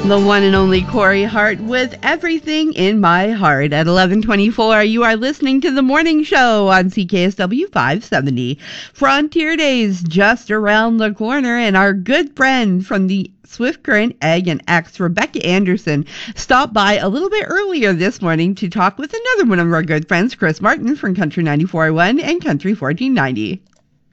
The one and only Corey Hart with Everything in My Heart at 11:24. You are listening to the morning show on CKSW 570. Frontier Days just around the corner, and our good friend from the Swift Current Ag and X, Rebecca Anderson, stopped by a little bit earlier this morning to talk with another one of our good friends, Chris Martin from Country 94.1 and Country 1490.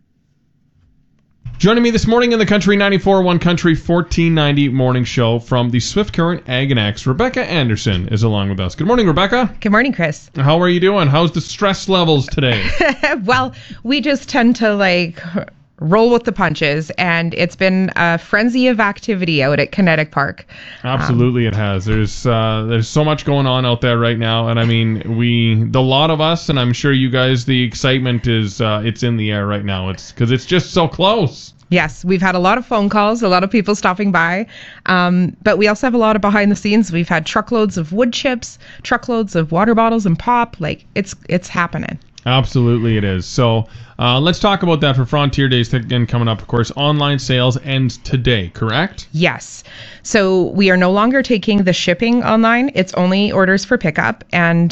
Joining me this morning in the Country 94.1 Country 1490 morning show from the Swift Current Ag and X, Rebecca Anderson is along with us. Good morning, Rebecca. Good morning, Chris. How are you doing? How's the stress levels today? Well, we just tend to roll with the punches, and it's been a frenzy of activity out at Kinetic Park. Absolutely, it has. There's so much going on out there right now, and I mean, the lot of us, and I'm sure you guys, the excitement is it's in the air right now. It's because it's just so close. Yes, we've had a lot of phone calls, a lot of people stopping by, but we also have a lot of behind the scenes. We've had truckloads of wood chips, truckloads of water bottles and pop. It's happening. Absolutely it is. So let's talk about that for Frontier Days again coming up. Of course, online sales ends today, correct? Yes. So we are no longer taking the shipping online. It's only orders for pickup, and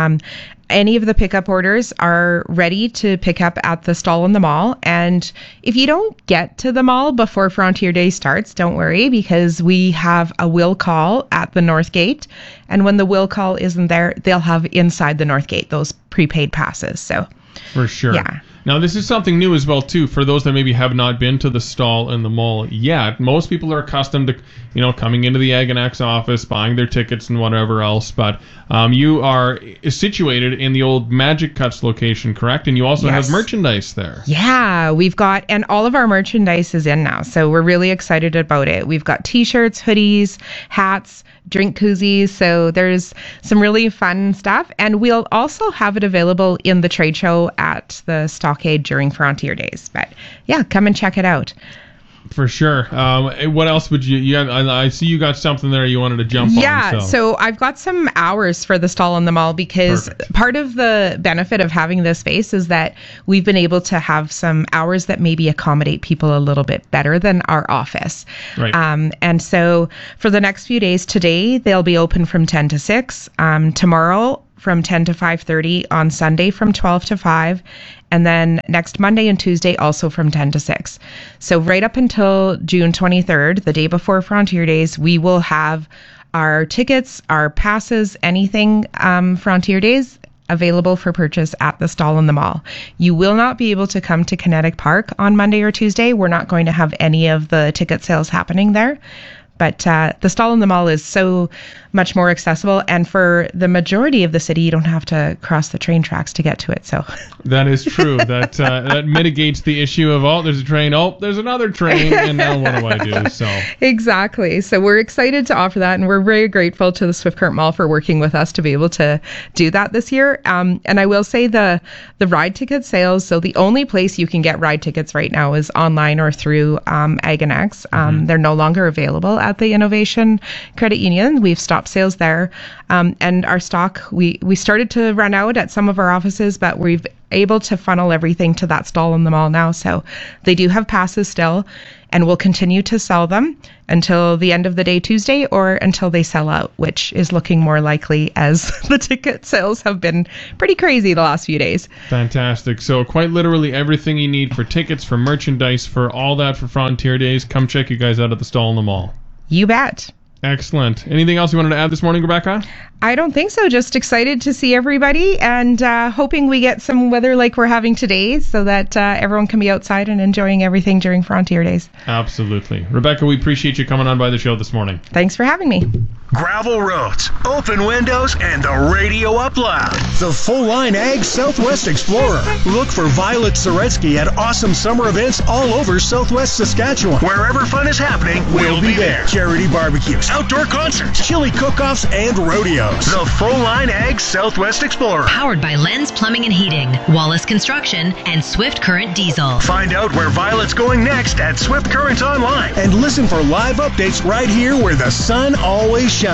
any of the pickup orders are ready to pick up at the stall in the mall. And if you don't get to the mall before Frontier Day starts, don't worry, because we have a will call at the North Gate. And when the will call isn't there, they'll have inside the North Gate those prepaid passes. So for sure. Yeah. Now, this is something new as well, too, for those that maybe have not been to the stall in the mall yet. Most people are accustomed to, coming into the Ag and X office, buying their tickets and whatever else. But you are situated in the old Magic Cuts location, correct? And you also have merchandise there. Yeah, and all of our merchandise is in now. So we're really excited about it. We've got T-shirts, hoodies, hats, drink koozies. So there's some really fun stuff. And we'll also have it available in the trade show at the Stockade during Frontier Days. But yeah, come and check it out. For sure. What else would you have? I see you got something there you wanted to jump on. Yeah, so I've got some hours for the stall in the mall, because part of the benefit of having this space is that we've been able to have some hours that maybe accommodate people a little bit better than our office. Right. And so for the next few days, today they'll be open from 10 to 6. Tomorrow from 10 to 5:30, on Sunday from 12 to 5, and then next Monday and Tuesday also from 10 to 6. So right up until June 23rd, the day before Frontier Days, we will have our tickets, our passes, anything Frontier Days available for purchase at the stall in the mall. You will not be able to come to Kinetic Park on Monday or Tuesday. We're not going to have any of the ticket sales happening there. But the stall in the mall is so much more accessible, and for the majority of the city, you don't have to cross the train tracks to get to it. So that is true. That mitigates the issue of, there's a train, there's another train, and now what do I do? So exactly. So we're excited to offer that, and we're very grateful to the Swift Current Mall for working with us to be able to do that this year. And I will say the ride ticket sales. So the only place you can get ride tickets right now is online or through Ag and X. They're no longer available at the Innovation Credit Union. We've stopped sales there. And our stock, we started to run out at some of our offices, but we've able to funnel everything to that stall in the mall now. So they do have passes still, and we'll continue to sell them until the end of the day Tuesday, or until they sell out, which is looking more likely as the ticket sales have been pretty crazy the last few days. Fantastic. So quite literally everything you need for tickets, for merchandise, for all that for Frontier Days. Come check you guys out at the stall in the mall. You bet. Excellent. Anything else you wanted to add this morning, Rebecca? I don't think so. Just excited to see everybody, and hoping we get some weather like we're having today, so that everyone can be outside and enjoying everything during Frontier Days. Absolutely. Rebecca, we appreciate you coming on by the show this morning. Thanks for having me. Gravel roads, open windows, and the radio up loud. The full-line Ag Southwest Explorer. Look for Violet Soretsky at awesome summer events all over Southwest Saskatchewan. Wherever fun is happening, we'll be there. Charity barbecues, outdoor concerts, chili cook-offs, and rodeos. The full-line Ag Southwest Explorer. Powered by Lens Plumbing and Heating, Wallace Construction, and Swift Current Diesel. Find out where Violet's going next at Swift Current Online. And listen for live updates right here where the sun always shines.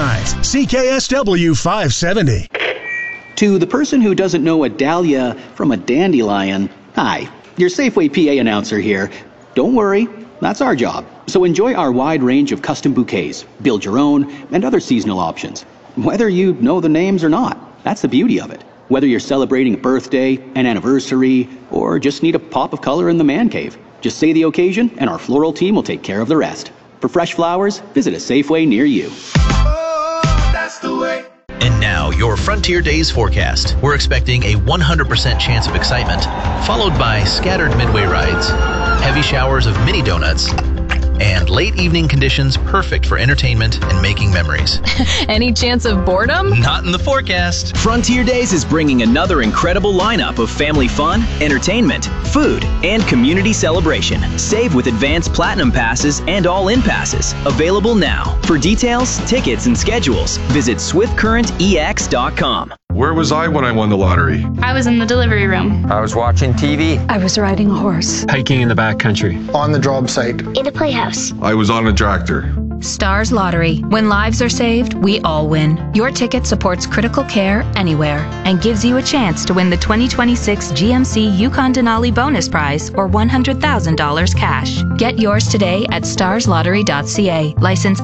CKSW 570. To the person who doesn't know a dahlia from a dandelion, hi, your Safeway PA announcer here. Don't worry, That's our job. So enjoy our wide range of custom bouquets, build your own, and other seasonal options. Whether you know the names or not, that's the beauty of it. Whether you're celebrating a birthday, an anniversary, or just need a pop of color in the man cave, just say the occasion and our floral team will take care of the rest. For fresh flowers, visit a Safeway near you. That's the way. And now, your Frontier Days forecast. We're expecting a 100% chance of excitement, followed by scattered midway rides, heavy showers of mini donuts, and late evening conditions perfect for entertainment and making memories. Any chance of boredom? Not in the forecast. Frontier Days is bringing another incredible lineup of family fun, entertainment, food, and community celebration. Save with advanced platinum passes and all-in passes. Available now. For details, tickets, and schedules, visit swiftcurrentex.com. Where was I when I won the lottery? I was in the delivery room. I was watching TV. I was riding a horse. Hiking in the backcountry. On the job site. In a playhouse. I was on a tractor. Stars Lottery. When lives are saved, we all win. Your ticket supports critical care anywhere and gives you a chance to win the 2026 GMC Yukon Denali bonus prize or $100,000 cash. Get yours today at starslottery.ca. License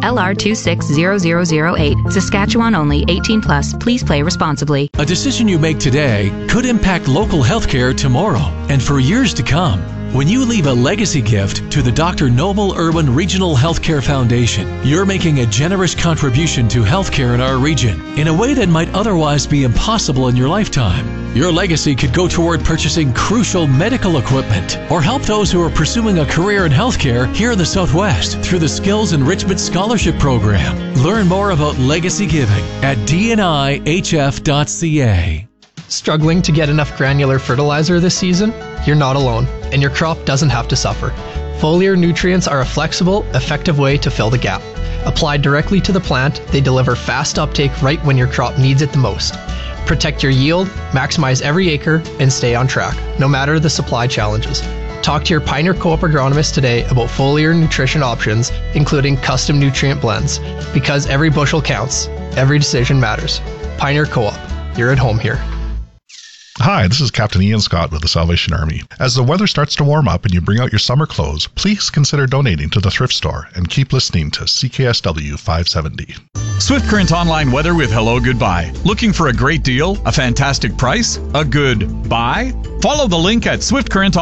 LR260008. Saskatchewan only. 18 plus. Please play responsibly. A decision you make today could impact local healthcare tomorrow and for years to come. When you leave a legacy gift to the Dr. Noble Irwin Regional Healthcare Foundation, you're making a generous contribution to healthcare in our region in a way that might otherwise be impossible in your lifetime. Your legacy could go toward purchasing crucial medical equipment or help those who are pursuing a career in healthcare here in the Southwest through the Skills Enrichment Scholarship Program. Learn more about legacy giving at dnihf.ca. Struggling to get enough granular fertilizer this season? You're not alone, and your crop doesn't have to suffer. Foliar nutrients are a flexible, effective way to fill the gap. Applied directly to the plant, they deliver fast uptake right when your crop needs it the most. Protect your yield, maximize every acre, and stay on track, no matter the supply challenges. Talk to your Pioneer Co-op agronomist today about foliar nutrition options, including custom nutrient blends. Because every bushel counts, every decision matters. Pioneer Co-op, you're at home here. Hi, this is Captain Ian Scott with the Salvation Army. As the weather starts to warm up and you bring out your summer clothes, please consider donating to the thrift store and keep listening to CKSW 570. Swift Current Online Weather with Hello Goodbye. Looking for a great deal, a fantastic price, a good buy? Follow the link at Swift Current